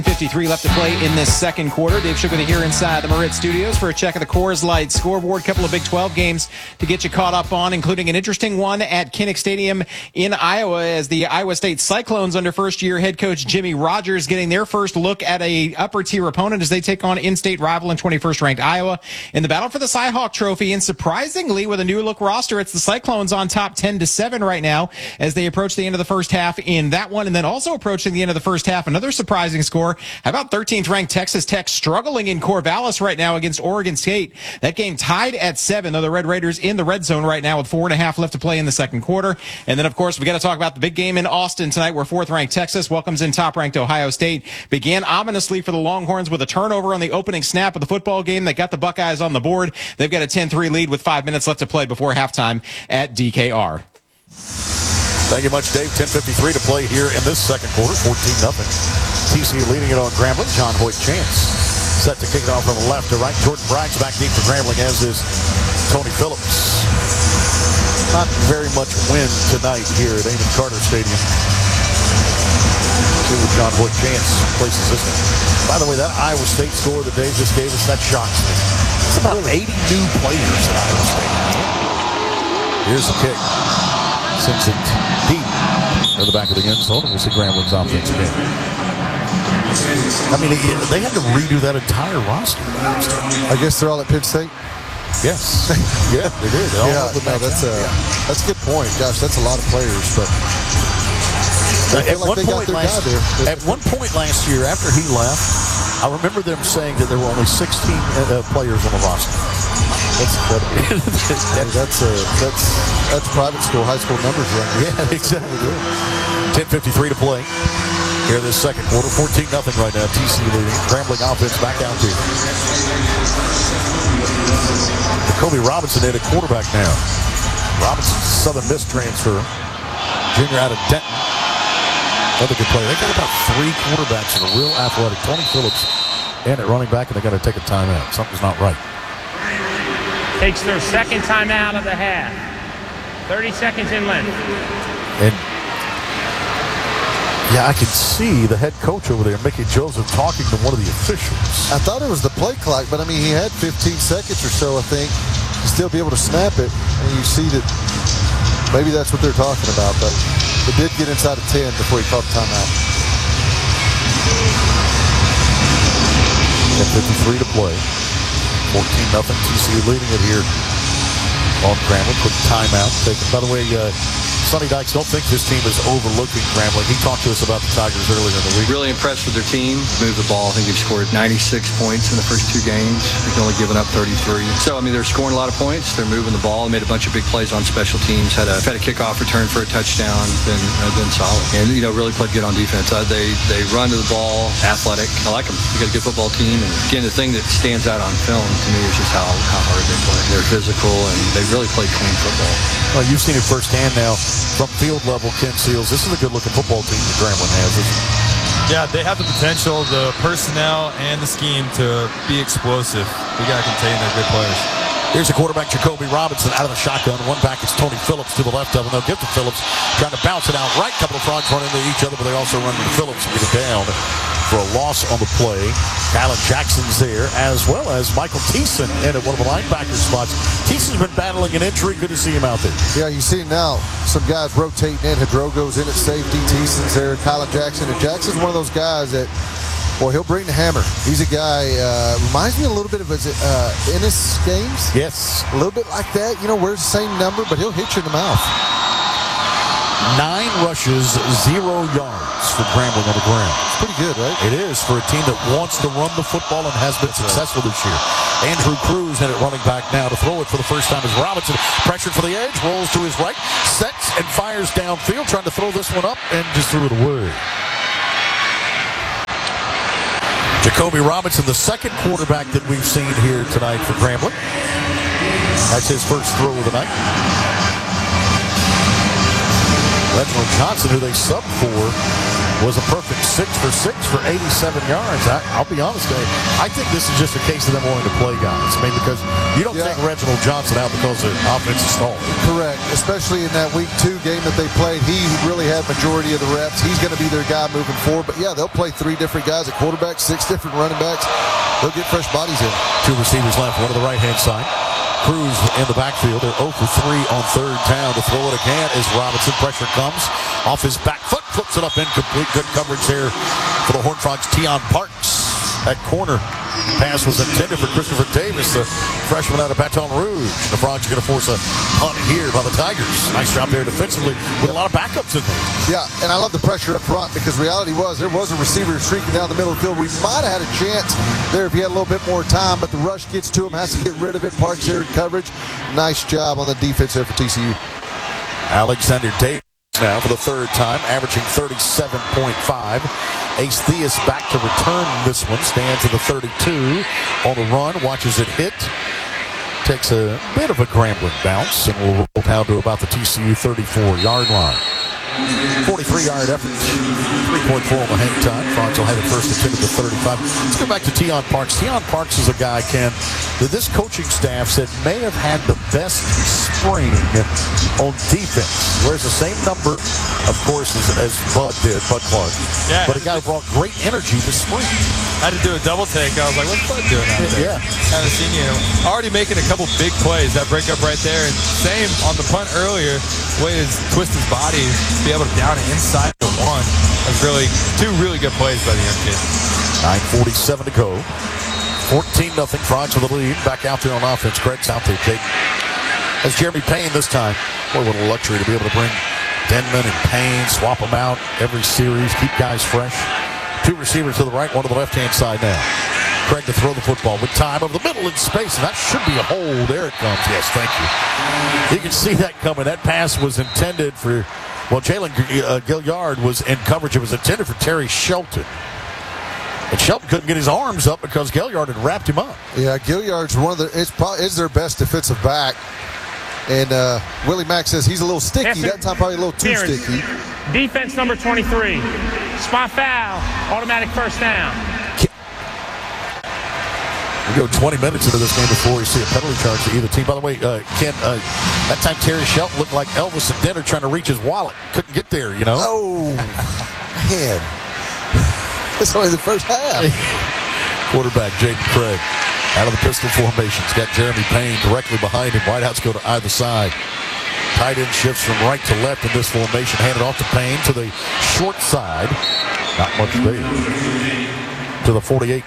53 left to play in this second quarter. Dave Sugar here inside the Moritz Studios for a check of the Coors Light scoreboard. Couple of Big 12 games to get you caught up on, including an interesting one at Kinnick Stadium in Iowa as the Iowa State Cyclones under first-year head coach Jimmy Rogers getting their first look at a upper-tier opponent as they take on in-state rival and 21st-ranked Iowa in the battle for the Cy-Hawk Trophy. And surprisingly, with a new-look roster, it's the Cyclones on top 10-7 right now as they approach the end of the first half in that one. And then also approaching the end of the first half, another surprising score. How about 13th ranked Texas Tech struggling in Corvallis right now against Oregon State? That game tied at 7, though the Red Raiders in the red zone right now with 4.5 left to play in the second quarter. And then, of course, we got to talk about the big game in Austin tonight where 4th ranked Texas welcomes in top ranked Ohio State. Began ominously for the Longhorns with a turnover on the opening snap of the football game that got the Buckeyes on the board. They've got a 10-3 lead with 5 minutes left to play before halftime at DKR. Thank you much, Dave. 10:53 to play here in this second quarter. 14-0. TCU leading it on Grambling. John Hoyt Chance set to kick it off from the left to right. Jordan Bragg's back deep for Grambling, as is Tony Phillips. Not very much wind tonight here at Amon Carter Stadium. See what John Hoyt Chance places this one. By the way, that Iowa State score that Dave just gave us, that shocks me. It's about 80 new players at Iowa State. Here's the kick. Sends it deep in the back of the end zone, and we'll see Grambling's offense again. I mean, they had to redo that entire roster. I guess they're all at Penn State? Yes. Yeah, they did. That's a good point. Gosh, that's a lot of players, but at one point last year, after he left, I remember them saying that there were only 16 players on the roster. That's incredible. that's private school, high school numbers right there. Yeah, exactly. 10:53 to play here this second quarter. 14-0 right now. TCU leading. Grambling offense back out here. Jacoby Robinson in at quarterback now. Robinson's Southern Miss transfer. Junior out of Denton. Another good player. They got about 3 quarterbacks that are real athletic. Tony Phillips in at running back, and they got to take a timeout. Something's not right. Takes their second timeout of the half. 30 seconds in left. And yeah, I can see the head coach over there, Mickey Joseph, talking to one of the officials. I thought it was the play clock, but I mean, he had 15 seconds or so, I think, to still be able to snap it. And you see that maybe that's what they're talking about, but it did get inside of 10 before he called the timeout. 10:53 to play. 14-0. TCU leading it here on Grambling. Quick timeout taken. By the way, Sonny Dykes, don't think this team is overlooking Grambling. He talked to us about the Tigers earlier in the week. Really impressed with their team. Moved the ball. I think they've scored 96 points in the first 2 games. They've only given up 33. So, I mean, they're scoring a lot of points. They're moving the ball. Made a bunch of big plays on special teams. Had a kickoff return for a touchdown. Been solid. And, really played good on defense. They run to the ball. Athletic. I like them. You got a good football team. And, again, the thing that stands out on film to me is just how hard they play. They're physical, and they really play clean football. Well, you've seen it firsthand now. From field level, Ken Seals, this is a good-looking football team that Grambling has, isn't it? Yeah, they have the potential, the personnel, and the scheme to be explosive. We got to contain their good players. Here's the quarterback, Jacoby Robinson, out of the shotgun. One back, it's Tony Phillips to the left of him. They'll give to Phillips, trying to bounce it out right. Couple of frogs run into each other, but they also run into Phillips and get it down for a loss on the play. Kylan Jackson's there, as well as Michael Thiessen in at one of the linebacker spots. Thiessen's been battling an injury. Good to see him out there. Yeah, you see now some guys rotating in. Hadrogo's in at safety. Thiessen's there. Kylan Jackson. And Jackson's one of those guys that, boy, he'll bring the hammer. He's a guy, reminds me a little bit of Ennis Games. Yes. A little bit like that. Wears the same number, but he'll hit you in the mouth. 9 rushes, 0 yards for Grambling on the ground. It's pretty good, right? It is for a team that wants to run the football and has been successful this year. Andrew Cruz in at running back now to throw it for the first time as Robinson. Pressured for the edge, rolls to his right, sets and fires downfield, trying to throw this one up and just threw it away. Jacoby Robinson, the second quarterback that we've seen here tonight for Grambling. That's his first throw of the night. Reginald Johnson, who they subbed for was a perfect 6 for 6 for 87 yards. I'll be honest, Dave. I think this is just a case of them wanting to play guys. I mean, because you don't take Reginald Johnson out because the offense is stalled. Correct. Especially in that Week 2 game that they played. He really had majority of the reps. He's going to be their guy moving forward. But, yeah, they'll play 3 different guys at quarterback, 6 different running backs. They'll get fresh bodies in. 2 receivers left, one to the right-hand side. Cruz in the backfield. They're 0 for 3 on third down. To throw it again as Robinson. Pressure comes off his back foot. Flips it up incomplete. Good coverage there for the Horned Frogs. Teon Parks at corner. Pass was intended for Christopher Davis, the freshman out of Baton Rouge. The Frogs are going to force a punt here by the Tigers. Nice job there defensively with a lot of backups in there. Yeah, and I love the pressure up front because reality was there was a receiver streaking down the middle of the field. We might have had a chance there if he had a little bit more time, but the rush gets to him, has to get rid of it. Parks there in coverage. Nice job on the defense there for TCU. Alexander Davis now for the third time, averaging 37.5. Ace Theus back to return this one. Stands at the 32 on the run. Watches it hit. Takes a bit of a grambling bounce and will roll down to about the TCU 34-yard line. 43-yard effort. 3.4 on the hang time. Frogs will have it first attempt at the 35. Let's go back to Teon Parks. Teon Parks is a guy, Ken, that this coaching staff said may have had the best spring on defense. Wears the same number, of course, as Bud did, Bud Clark. Yeah. But a guy who brought great energy this spring. I had to do a double take. I was like, what's Bud doing out there? Yeah. Haven't seen you. Already making a couple big plays. That breakup right there. And same on the punt earlier. Way to twist his body, be able to down it inside the one. That's really 2 really good plays by the young kid. 9:47 to go. 14-0. Frogs with the lead. Back out there on offense. Craig's out there, Jake. As Jeremy Payne this time. Boy, what a luxury to be able to bring Denman and Payne, swap them out every series, keep guys fresh. 2 receivers to the right, 1 to the left-hand side now. Craig to throw the football with time over the middle in space, and that should be a hole. There it comes. Yes, thank you. You can see that coming. That pass was intended for, well, Jalen Gilliard was in coverage. It was intended for Terry Shelton. And Shelton couldn't get his arms up because Gilliard had wrapped him up. Yeah, Gilliard's is their best defensive back. And Willie Mack says he's a little sticky. That time probably a little too sticky. Defense number 23. Spot foul. Automatic first down. We go 20 minutes into this game before we see a penalty charge to either team. By the way, Ken, that time Terry Shelton looked like Elvis and Denner trying to reach his wallet. Couldn't get there, you know? Oh, man. That's only the first half. Quarterback Jaden Craig out of the pistol formation. He's got Jeremy Payne directly behind him. Wideouts go to either side. Tight end shifts from right to left in this formation. Handed off to Payne to the short side. Not much there. To the 48.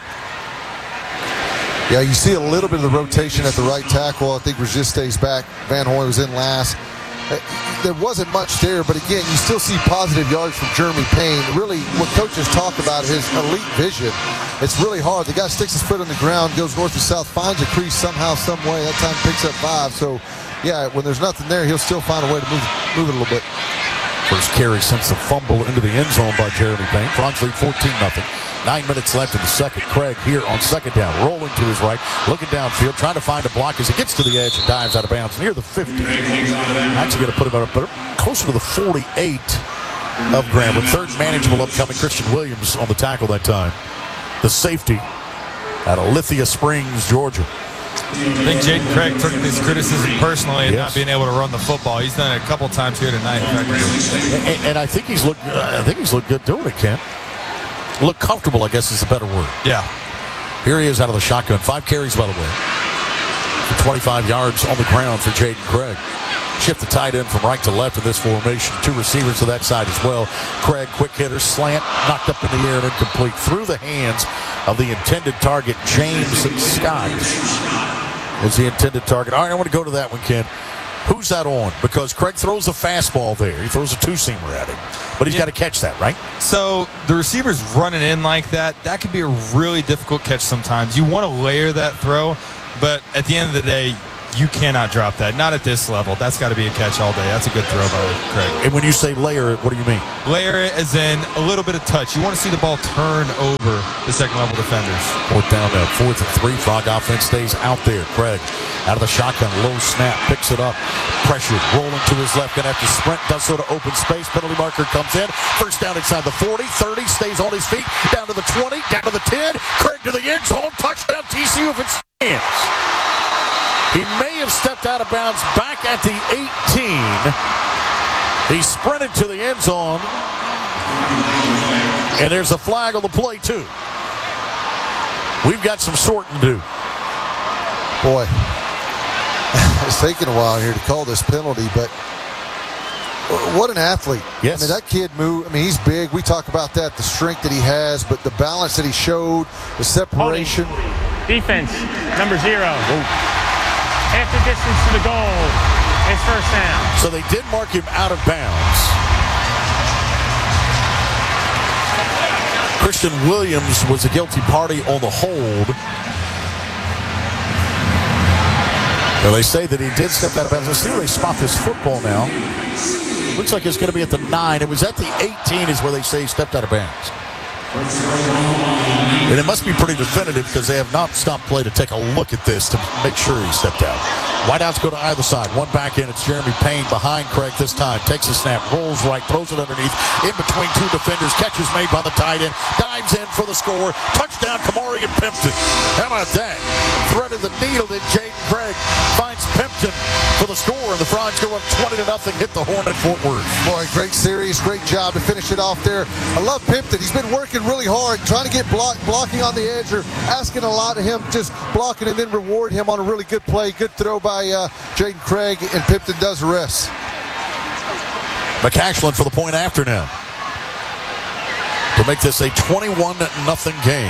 Yeah, you see a little bit of the rotation at the right tackle. I think Regis stays back. Van Horn was in last. There wasn't much there, but again, you still see positive yards from Jeremy Payne. Really, what coaches talk about his elite vision. It's really hard. The guy sticks his foot on the ground, goes north to south, finds a crease somehow, some way. That time picks up 5. So, yeah, when there's nothing there, he'll still find a way to move it a little bit. First carry since the fumble into the end zone by Jeremy Payne. Frogs lead 14-0. 9 minutes left in the second. Craig here on second down, rolling to his right, looking downfield, trying to find a block as he gets to the edge and dives out of bounds near the 50. Actually going to put him up closer to the 48 of Grambling. Third manageable upcoming. Christian Williams on the tackle that time. The safety out of Lithia Springs, Georgia. I think Jaden Craig took this criticism personally and not being able to run the football. He's done it a couple times here tonight. And I think he's looked good doing it, Ken. Look comfortable, I guess is a better word. Yeah. Here he is out of the shotgun. 5 carries, by the way. For 25 yards on the ground for Jaden Craig. Shift the tight end from right to left in this formation. 2 receivers to that side as well. Craig, quick hitter, slant, knocked up in the air and incomplete. Through the hands of the intended target, James Scott. Was the intended target. All right, I want to go to that one, Ken. Who's that on? Because Craig throws a fastball there. He throws a 2-seamer at him. But he's got to catch that, right? So the receiver's running in like that. That could be a really difficult catch sometimes. You want to layer that throw, but at the end of the day, you cannot drop that. Not at this level. That's got to be a catch all day. That's a good throw by Craig. And when you say layer it, what do you mean? Layer it as in a little bit of touch. You want to see the ball turn over the second-level defenders. Fourth down now, 4th and 3. Frog offense stays out there. Craig out of the shotgun, low snap, picks it up. Pressure, rolling to his left. Going to have to sprint, does so to open space. Penalty marker comes in. First down inside the 40, 30, stays on his feet. Down to the 20, down to the 10. Craig to the end zone. Touchdown TCU if it stands. He may have stepped out of bounds back at the 18. He sprinted to the end zone. And there's a flag on the play, too. We've got some sorting to do. Boy, it's taking a while here to call this penalty, but what an athlete. Yes. I mean, that kid moved. I mean, he's big. We talk about that, the strength that he has, but the balance that he showed, the separation. Defense, number 0. Half the distance to the goal. It's first down. So they did mark him out of bounds. Christian Williams was a guilty party on the hold. Well, they say that he did step out of bounds. Let's see where they spot this football now. Looks like it's going to be at the 9. It was at the 18 is where they say he stepped out of bounds. And it must be pretty definitive because they have not stopped play to take a look at this to make sure he stepped out. Wideouts go to either side. One back in. It's Jeremy Payne behind Craig this time. Takes a snap, rolls right, throws it underneath. In between two defenders. Catches made by the tight end. Dives in for the score. Touchdown, Kamari and Pimpton. How about that? Threaded the needle that Jaden Craig finds Pimpton for the score. And the Frogs go up 20-0. Hit the horn at Fort Worth. Boy, great series. Great job to finish it off there. I love Pimpton. He's been working really hard, trying to get blocking on the edge, or asking a lot of him, just blocking and then reward him on a really good play. Good throw by Jaden Craig, and Pimpton does the rest. McCashlin for the point after now to make this a 21-0 game.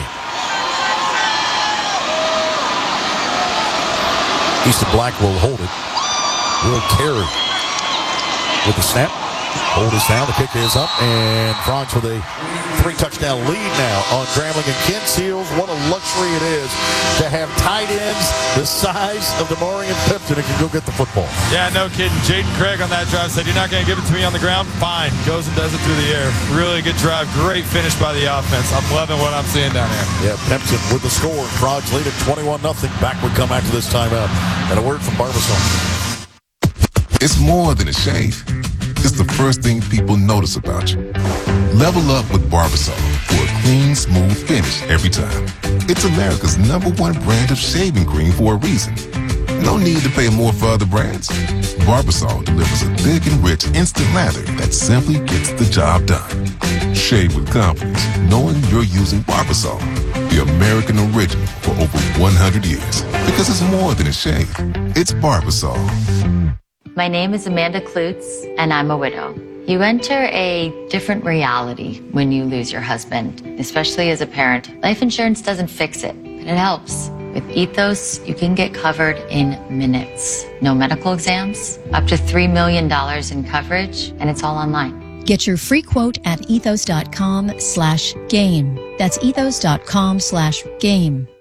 Easton Black will hold it. Will carry with the snap. Hold is down. The kick is up. And Frogs with a 3-touchdown lead now on Grambling and Ken Seals. What a luxury it is to have tight ends the size of Demarion Pimpton who can go get the football. Yeah, no kidding. Jaden Craig on that drive said, "You're not going to give it to me on the ground? Fine." Goes and does it through the air. Really good drive. Great finish by the offense. I'm loving what I'm seeing down here. Yeah, Pimpton with the score. Frogs lead at 21-0. Back would come after this timeout. And a word from Barbasol. It's more than a shave. It's the first thing people notice about you. Level up with Barbasol for a clean, smooth finish every time. It's America's #1 brand of shaving cream for a reason. No need to pay more for other brands. Barbasol delivers a thick and rich instant lather that simply gets the job done. Shave with confidence, knowing you're using Barbasol, the American original for over 100 years. Because it's more than a shave. It's Barbasol. My name is Amanda Klutz, and I'm a widow. You enter a different reality when you lose your husband, especially as a parent. Life insurance doesn't fix it, but it helps. With Ethos, you can get covered in minutes. No medical exams, up to $3 million in coverage, and it's all online. Get your free quote at ethos.com/game. That's ethos.com/game.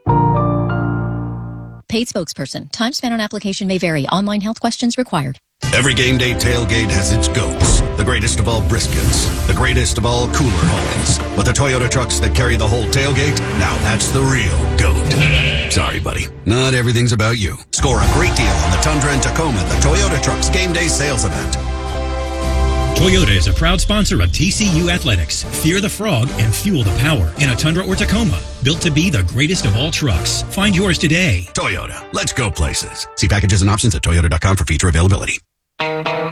Paid spokesperson. Time spent on application may vary. Online health questions required. Every game day tailgate has its goats. The greatest of all briskets. The greatest of all cooler haulings. But the Toyota trucks that carry the whole tailgate, now that's the real goat. Sorry, buddy. Not everything's about you. Score a great deal on the Tundra and Tacoma at the Toyota Trucks Game Day Sales Event. Toyota is a proud sponsor of TCU Athletics. Fear the frog and fuel the power in a Tundra or Tacoma. Built to be the greatest of all trucks. Find yours today. Toyota. Let's go places. See packages and options at toyota.com for feature availability.